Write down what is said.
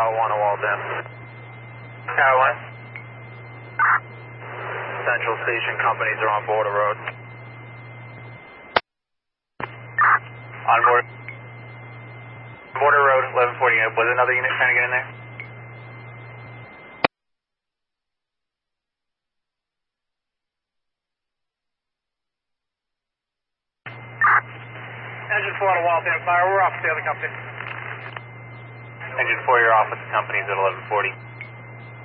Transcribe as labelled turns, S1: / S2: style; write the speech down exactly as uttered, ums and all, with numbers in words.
S1: Tower one to Walden. Tower one. Central Station companies are on Border Road. On board. Border Road, eleven forty-eight. Was another unit trying to get in there?
S2: Engine four to Walden Fire. We're off with the other company.
S1: Engine four, you're off with the companies at eleven forty.